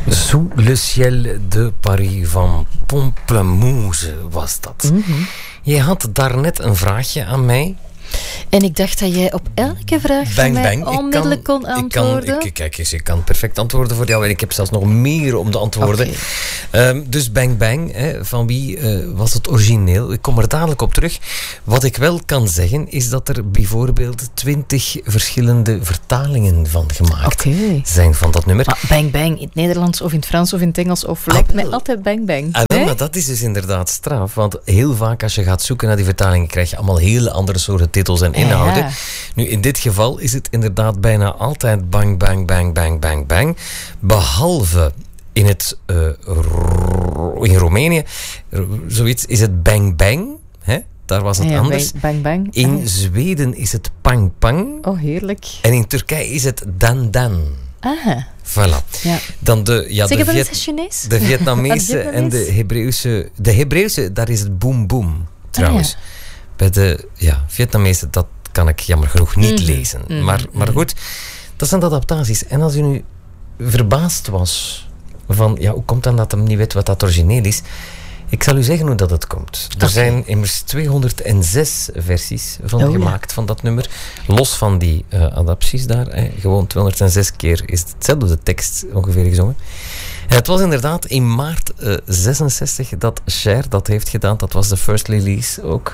Sous le ciel de Paris van Pamplemousse was dat. Mm-hmm. Je had daarnet een vraagje aan mij. En ik dacht dat jij op elke vraag van mij onmiddellijk kon antwoorden. Kijk eens, ik kan perfect antwoorden voor jou. En ik heb zelfs nog meer om de antwoorden. Okay. Dus Bang Bang, van wie was het origineel? Ik kom er dadelijk op terug. Wat ik wel kan zeggen, is dat er bijvoorbeeld 20 verschillende vertalingen van gemaakt zijn van dat nummer. Maar Bang Bang in het Nederlands of in het Frans of in het Engels of lijkt mij altijd Bang Bang. Maar dat is dus inderdaad straf. Want heel vaak als je gaat zoeken naar die vertalingen, krijg je allemaal hele andere soorten titels en inhouden. Ja. Nu, in dit geval is het inderdaad bijna altijd bang, bang, bang, bang, bang, bang. Behalve in Roemenië, zoiets is het bang, bang. Hè? Daar was het anders. Bang, bang. In Zweden is het pang, pang. Oh, heerlijk. En in Turkije is het dan, dan. Aha. Voilà. Ja. Dan de Vietnamese en de Hebreeuwse. De Hebreeuwse, daar is het boom, boom. Trouwens. Ja. Bij de Vietnamese, dat kan ik jammer genoeg niet lezen. Maar goed, dat zijn de adaptaties. En als u nu verbaasd was van, hoe komt dan dat hem niet weet wat dat origineel is? Ik zal u zeggen hoe dat het komt. Er zijn immers 206 versies van gemaakt van dat nummer. Los van die adapties daar. Gewoon 206 keer is hetzelfde tekst ongeveer gezongen. En het was inderdaad in maart 66 dat Cher dat heeft gedaan. Dat was de first release ook.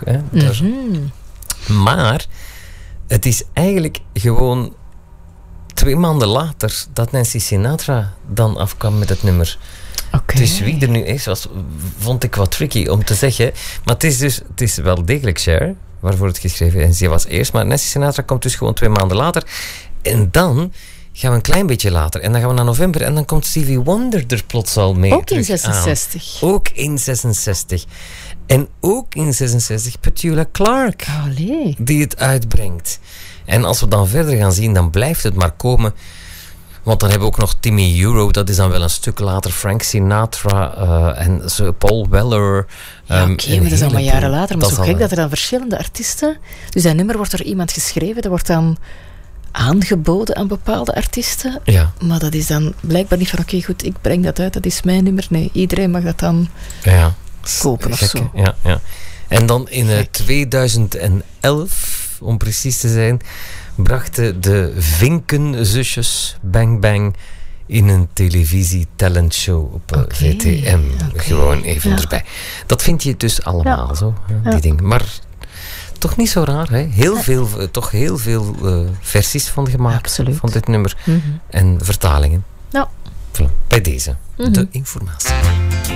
Maar het is eigenlijk gewoon 2 maanden later dat Nancy Sinatra dan afkwam met het nummer. Dus wie er nu is, vond ik wat tricky om te zeggen. Maar het is wel degelijk Cher waarvoor het geschreven is. En ze was eerst, maar Nancy Sinatra komt dus gewoon 2 maanden later. En dan gaan we een klein beetje later. En dan gaan we naar november. En dan komt Stevie Wonder er plots al mee. Ook in 66. Ook in 66. En ook in 66 Petula Clark. Allee. Die het uitbrengt. En als we dan verder gaan zien, dan blijft het maar komen. Want dan hebben we ook nog Timmy Euro. Dat is dan wel een stuk later. Frank Sinatra en Paul Weller. Maar dat is allemaal jaren later. Maar zo gek dat er dan verschillende artiesten... Dus dat nummer wordt door iemand geschreven. Dat wordt dan aangeboden aan bepaalde artiesten. Ja. Maar dat is dan blijkbaar niet van goed, ik breng dat uit, dat is mijn nummer. Nee, iedereen mag dat dan kopen of zo. Ja. En dan in 2011, om precies te zijn, brachten de Vinkenzusjes Bang Bang in een televisie-talentshow op VTM. Gewoon even erbij. Dat vind je dus allemaal zo, die dingen. Maar toch niet zo raar, hè? Heel veel versies van gemaakt van dit nummer. En vertalingen. Ja. Bij deze, de informatie.